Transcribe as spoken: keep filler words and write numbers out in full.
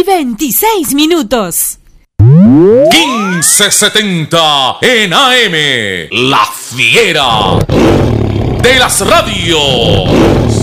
veintiséis minutos. quince setenta en A M. La Fiera de las radios.